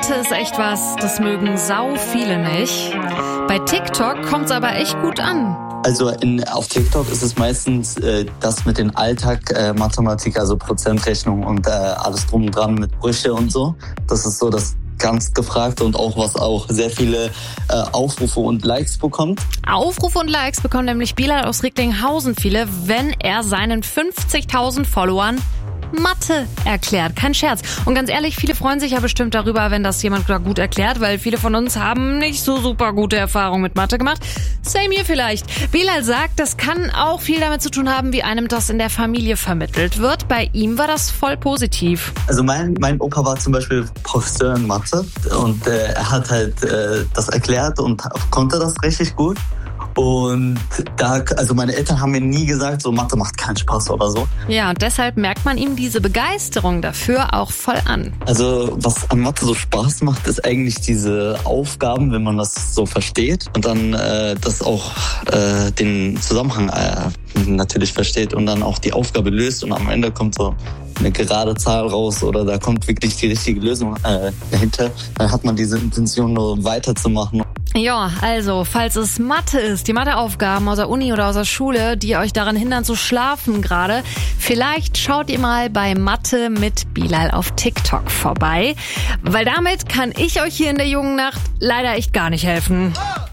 Mathe ist echt was, das mögen sau viele nicht. Bei TikTok kommt's aber echt gut an. Also auf TikTok ist es meistens das mit den Alltag-Mathematik, also Prozentrechnung und alles drum und dran mit Brüche und so. Das ist so das ganz gefragte und auch was auch sehr viele Aufrufe und Likes bekommt. Aufrufe und Likes bekommt nämlich Bilal aus Recklinghausen viele, wenn er seinen 50.000 Followern Mathe erklärt. Kein Scherz. Und ganz ehrlich, viele freuen sich ja bestimmt darüber, wenn das jemand da gut erklärt, weil viele von uns haben nicht so super gute Erfahrungen mit Mathe gemacht. Same hier vielleicht. Bilal sagt, das kann auch viel damit zu tun haben, wie einem das in der Familie vermittelt wird. Bei ihm war das voll positiv. Also mein Opa war zum Beispiel Professor in Mathe und er hat halt das erklärt und konnte das richtig gut. Und also meine Eltern haben mir nie gesagt, so Mathe macht keinen Spaß oder so. Ja, und deshalb merkt man ihm diese Begeisterung dafür auch voll an. Also was an Mathe so Spaß macht, ist eigentlich diese Aufgaben, wenn man das so versteht und dann das auch den Zusammenhang natürlich versteht und dann auch die Aufgabe löst und am Ende kommt so eine gerade Zahl raus oder da kommt wirklich die richtige Lösung dahinter. Dann hat man diese Intention, nur weiterzumachen. Ja, also, falls es Mathe ist, die Matheaufgaben aus der Uni oder aus der Schule, die euch daran hindern zu schlafen gerade, vielleicht schaut ihr mal bei Mathe mit Bilal auf TikTok vorbei, weil damit kann ich euch hier in der jungen Nacht leider echt gar nicht helfen.